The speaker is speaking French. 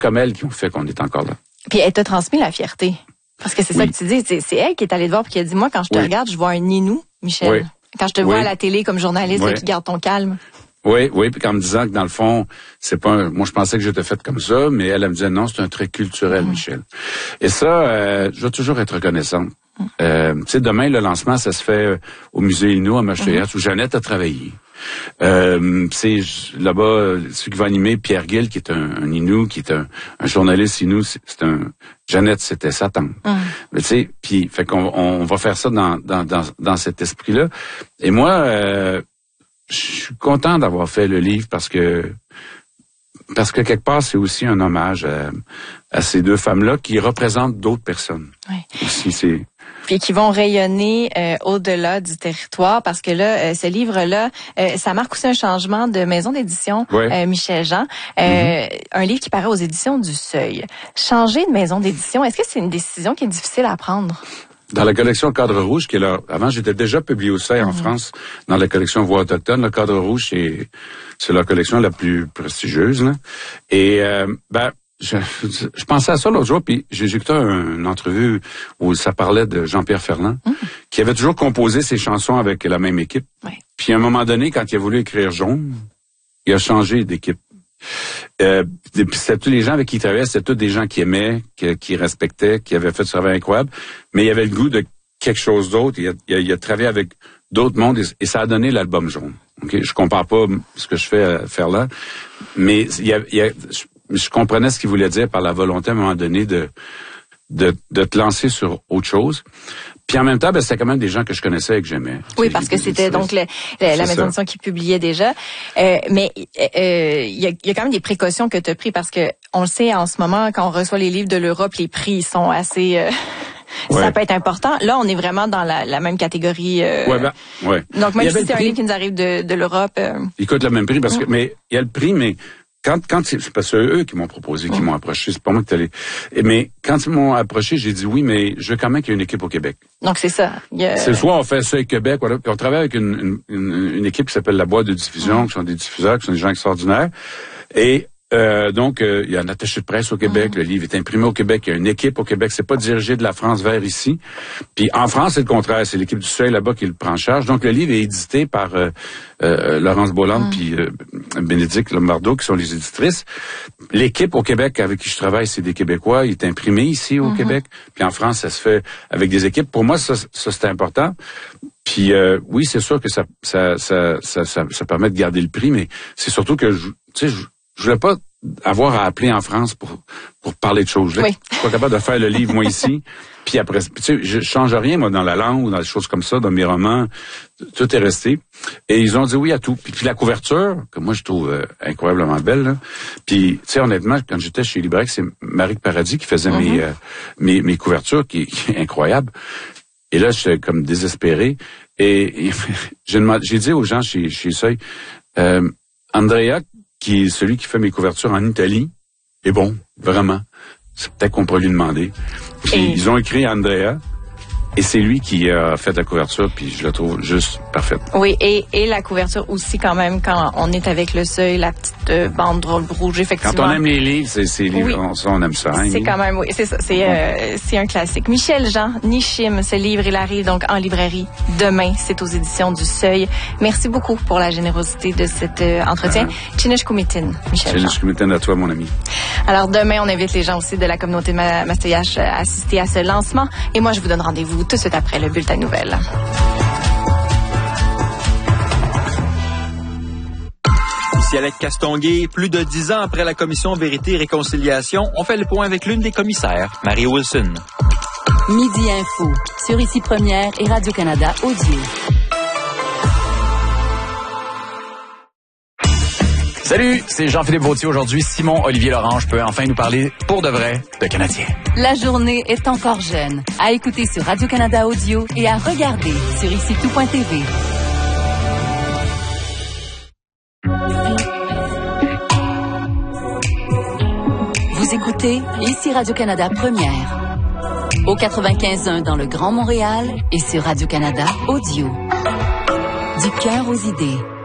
comme elle qui ont fait qu'on est encore là. Puis elle t'a transmis la fierté. Parce que c'est ça que tu dis. C'est elle qui est allée te voir et qui a dit, moi, quand je te regarde, je vois un Ninou, Michel. Oui. Quand je te vois à la télé comme journaliste qui garde ton calme. Oui, puis en me disant que dans le fond, c'est pas moi je pensais que j'étais faite comme ça, mais elle me disait non, c'est un trait culturel, Michel. Et ça, je vais toujours être reconnaissante. Tu sais, demain, le lancement, ça se fait au musée Innu à Maastricht, où Jeannette a travaillé. C'est là-bas, celui qui va animer, Pierre Gill, qui est un Innu, qui est un journaliste Innu, Jeannette, c'était sa tante. Mais tu sais, puis fait qu'on va faire ça dans cet esprit-là. Et moi, je suis content d'avoir fait le livre parce que quelque part, c'est aussi un hommage à ces deux femmes-là qui représentent d'autres personnes. Oui. Aussi, puis qui vont rayonner au-delà du territoire, parce que là, ce livre-là, ça marque aussi un changement de maison d'édition, Michel Jean. Un livre qui paraît aux éditions du Seuil. Changer de maison d'édition, est-ce que c'est une décision qui est difficile à prendre? Dans la collection Le Cadre Rouge, qui est là, avant j'étais déjà publié au Seuil en France, dans la collection Voix autochtone. Le Cadre Rouge, c'est la collection la plus prestigieuse, là. Et je pensais à ça l'autre jour, puis j'ai écouté une entrevue où ça parlait de Jean-Pierre Ferland, qui avait toujours composé ses chansons avec la même équipe. Puis à un moment donné, quand il a voulu écrire Jaune, il a changé d'équipe. C'était tous les gens avec qui il travaillait, c'était tous des gens qui aimaient, qui respectaient, qui avaient fait ce travail incroyable, mais il avait le goût de quelque chose d'autre. Il a travaillé avec d'autres mondes et ça a donné l'album Jaune. Okay? Je compare pas ce que je fais à Ferland, mais je comprenais ce qu'il voulait dire par la volonté à un moment donné de te lancer sur autre chose. Puis en même temps, c'était quand même des gens que je connaissais et que j'aimais. Oui, parce que c'était donc la maison d'édition qui publiait déjà. Mais il y a quand même des précautions que tu as prises, parce que on le sait en ce moment, quand on reçoit les livres de l'Europe, les prix ils sont assez... Ça peut être important. Là, on est vraiment dans la même catégorie. Donc même si c'est un livre qui nous arrive de l'Europe... Il coûte le même prix, parce que mais il y a le prix, mais... Quand c'est parce que eux qui m'ont proposé, qui m'ont approché, c'est pas moi qui t'allais. Mais quand ils m'ont approché, j'ai dit oui, mais je veux quand même qu'il y ait une équipe au Québec. Donc c'est ça. C'est soit on fait ça au Québec, voilà, puis on travaille avec une équipe qui s'appelle la Boîte de diffusion, qui sont des diffuseurs, qui sont des gens extraordinaires. Et donc il y a un attaché de presse au Québec, le livre est imprimé au Québec, il y a une équipe au Québec, c'est pas dirigé de la France vers ici. Puis en France, c'est le contraire, c'est l'équipe du Seuil là-bas qui le prend en charge. Donc le livre est édité par Laurence Bolland puis Bénédicte Lombardo, qui sont les éditrices. L'équipe au Québec avec qui je travaille, c'est des Québécois, il est imprimé ici au Québec. Puis en France, ça se fait avec des équipes. Pour moi, ça c'est important. Puis oui, c'est sûr que ça permet de garder le prix, mais c'est surtout que je voulais pas avoir à appeler en France pour parler de choses. Je suis pas capable de faire le livre, moi, ici. Puis après, tu sais, je change rien, moi, dans la langue ou dans des choses comme ça, dans mes romans. Tout est resté. Et ils ont dit oui à tout. Puis la couverture, que moi, je trouve incroyablement belle, là. Puis, tu sais, honnêtement, quand j'étais chez Librex, c'est Marie Paradis qui faisait mes couvertures, qui est incroyable. Et là, j'étais comme désespéré. Et j'ai dit aux gens chez Seuil, Andrea, qui est celui qui fait mes couvertures en Italie, est bon, vraiment. C'est peut-être qu'on pourrait lui demander. Puis ils ont écrit à Andrea, et c'est lui qui a fait la couverture, puis je la trouve juste parfaite. Oui, et la couverture aussi, quand même, quand on est avec le Seuil, la petite bande rouge, effectivement. Quand on aime les livres, c'est livres, on aime ça. Hein, c'est quand même, c'est ça, c'est un classique. Michel Jean, Nishim, ce livre, il arrive donc en librairie demain. C'est aux éditions du Seuil. Merci beaucoup pour la générosité de cet entretien. Chineshkumitin, Michel Jean. Chineshkumitin à toi, mon ami. Alors demain, on invite les gens aussi de la communauté Maastricht à assister à ce lancement. Et moi, je vous donne rendez-vous tout de suite après le bulletin de nouvelles. Ici Alec Castonguay, plus de 10 ans après la commission Vérité et Réconciliation, on fait le point avec l'une des commissaires, Marie Wilson. Midi Info, sur Ici Première et Radio-Canada Audio. Salut, c'est Jean-Philippe Vautier. Aujourd'hui, Simon-Olivier Lorange peut enfin nous parler pour de vrai de Canadien. La journée est encore jeune. À écouter sur Radio-Canada Audio et à regarder sur IciTout.tv. Vous écoutez Ici Radio-Canada Première. Au 95.1 dans le Grand Montréal et sur Radio-Canada Audio. Du cœur aux idées.